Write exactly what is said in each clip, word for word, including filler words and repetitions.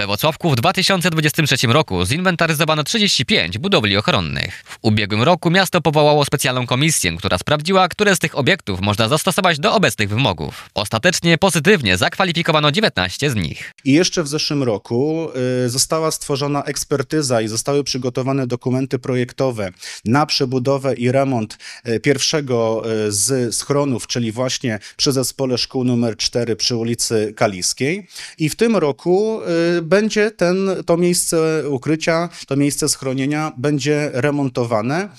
We Włocławku w dwa tysiące dwudziestym trzecim roku zinwentaryzowano trzydzieści pięć budowli ochronnych. W ubiegłym roku miasto powołało specjalną komisję, która sprawdziła, które z tych obiektów można zastosować do obecnych wymogów. Ostatecznie pozytywnie zakwalifikowano dziewiętnaście z nich. I jeszcze w zeszłym roku y, została stworzona ekspertyza i zostały przygotowane dokumenty projektowe na przebudowę i remont y, pierwszego y, z schronów, czyli właśnie przy zespole szkół numer cztery przy ulicy Kaliskiej. I w tym roku y, będzie ten, to miejsce ukrycia, to miejsce schronienia będzie remontowane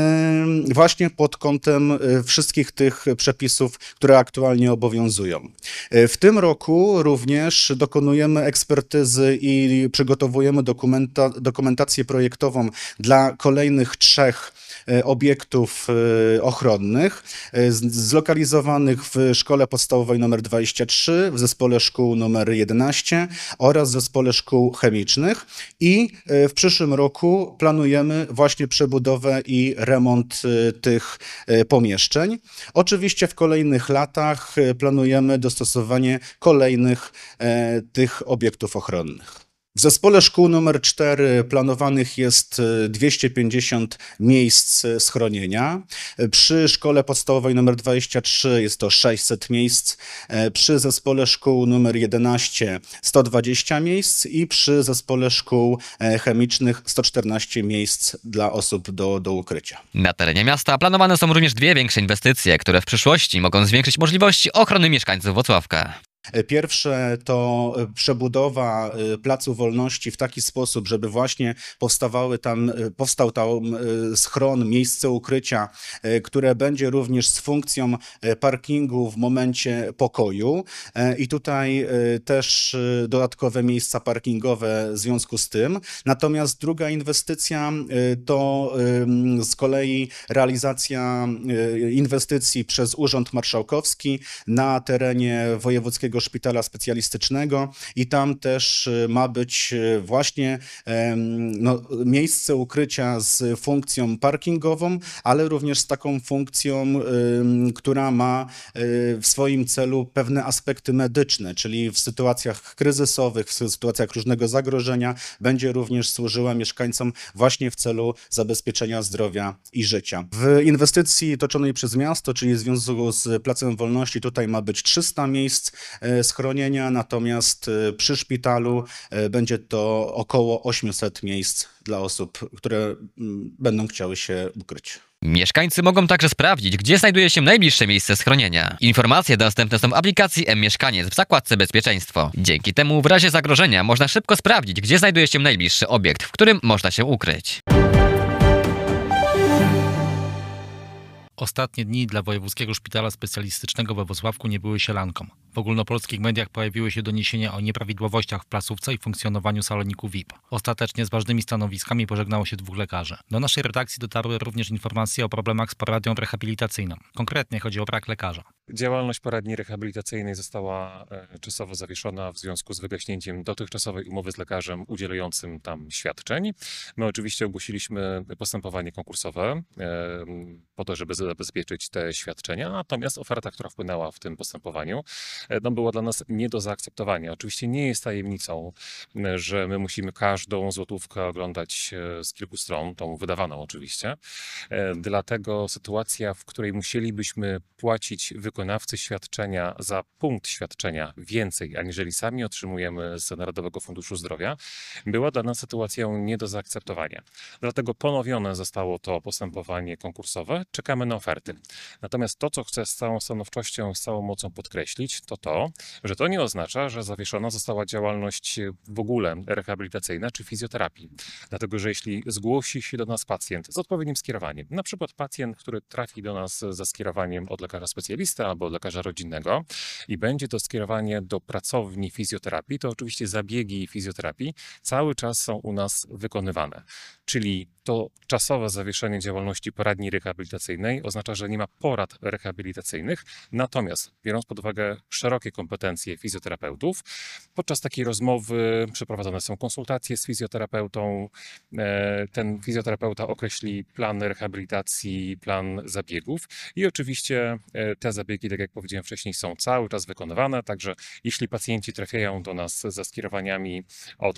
y, właśnie pod kątem y, wszystkich tych przepisów, które aktualnie obowiązują. Y, w tym roku również dokonujemy ekspertyzy i przygotowujemy dokumenta, dokumentację projektową dla kolejnych trzech obiektów ochronnych zlokalizowanych w Szkole Podstawowej nr dwadzieścia trzy, w Zespole Szkół nr jedenaście oraz w Zespole Szkół Chemicznych i w przyszłym roku planujemy właśnie przebudowę i remont tych pomieszczeń. Oczywiście w kolejnych latach planujemy dostosowanie kolejnych tych obiektów ochronnych. W Zespole Szkół numer cztery planowanych jest dwieście pięćdziesiąt miejsc schronienia. Przy Szkole Podstawowej nr dwadzieścia trzy jest to sześćset miejsc. Przy Zespole Szkół numer jedenaście sto dwadzieścia miejsc i przy Zespole Szkół Chemicznych sto czternaście miejsc dla osób do, do ukrycia. Na terenie miasta planowane są również dwie większe inwestycje, które w przyszłości mogą zwiększyć możliwości ochrony mieszkańców Włocławka. Pierwsze to przebudowa Placu Wolności w taki sposób, żeby właśnie powstawały tam, powstał tam schron, miejsce ukrycia, które będzie również z funkcją parkingu w momencie pokoju. I tutaj też dodatkowe miejsca parkingowe w związku z tym. Natomiast druga inwestycja to z kolei realizacja inwestycji przez Urząd Marszałkowski na terenie wojewódzkiego Szpitala Specjalistycznego i tam też ma być właśnie no, miejsce ukrycia z funkcją parkingową, ale również z taką funkcją, która ma w swoim celu pewne aspekty medyczne, czyli w sytuacjach kryzysowych, w sytuacjach różnego zagrożenia będzie również służyła mieszkańcom właśnie w celu zabezpieczenia zdrowia i życia. W inwestycji toczonej przez miasto, czyli w związku z Placem Wolności, tutaj ma być trzysta miejsc schronienia, natomiast przy szpitalu będzie to około osiemset miejsc dla osób, które będą chciały się ukryć. Mieszkańcy mogą także sprawdzić, gdzie znajduje się najbliższe miejsce schronienia. Informacje dostępne są w aplikacji M-Mieszkaniec w zakładce Bezpieczeństwo. Dzięki temu w razie zagrożenia można szybko sprawdzić, gdzie znajduje się najbliższy obiekt, w którym można się ukryć. Ostatnie dni dla Wojewódzkiego Szpitala Specjalistycznego we Włocławku nie były sielanką. W ogólnopolskich mediach pojawiły się doniesienia o nieprawidłowościach w placówce i funkcjonowaniu saloniku V I P. Ostatecznie z ważnymi stanowiskami pożegnało się dwóch lekarzy. Do naszej redakcji dotarły również informacje o problemach z poradnią rehabilitacyjną. Konkretnie chodzi o brak lekarza. Działalność poradni rehabilitacyjnej została czasowo zawieszona w związku z wygaśnięciem dotychczasowej umowy z lekarzem udzielającym tam świadczeń. My oczywiście ogłosiliśmy postępowanie konkursowe po to, żeby zabezpieczyć te świadczenia, natomiast oferta, która wpłynęła w tym postępowaniu, no, była dla nas nie do zaakceptowania. Oczywiście nie jest tajemnicą, że my musimy każdą złotówkę oglądać z kilku stron, tą wydawaną oczywiście. Dlatego sytuacja, w której musielibyśmy płacić wykonawcy świadczenia za punkt świadczenia więcej, aniżeli sami otrzymujemy z Narodowego Funduszu Zdrowia, była dla nas sytuacją nie do zaakceptowania. Dlatego ponowione zostało to postępowanie konkursowe. Czekamy na oferty. Natomiast to, co chcę z całą stanowczością, z całą mocą podkreślić, to to, że to nie oznacza, że zawieszona została działalność w ogóle rehabilitacyjna czy fizjoterapii. Dlatego, że jeśli zgłosi się do nas pacjent z odpowiednim skierowaniem, na przykład pacjent, który trafi do nas za skierowaniem od lekarza specjalisty albo od lekarza rodzinnego i będzie to skierowanie do pracowni fizjoterapii, to oczywiście zabiegi fizjoterapii cały czas są u nas wykonywane. Czyli to czasowe zawieszenie działalności poradni rehabilitacyjnej oznacza, że nie ma porad rehabilitacyjnych, natomiast biorąc pod uwagę szerokie kompetencje fizjoterapeutów, podczas takiej rozmowy przeprowadzone są konsultacje z fizjoterapeutą. Ten fizjoterapeuta określi plan rehabilitacji, plan zabiegów i oczywiście te zabiegi, tak jak powiedziałem wcześniej, są cały czas wykonywane, także jeśli pacjenci trafiają do nas za skierowaniami od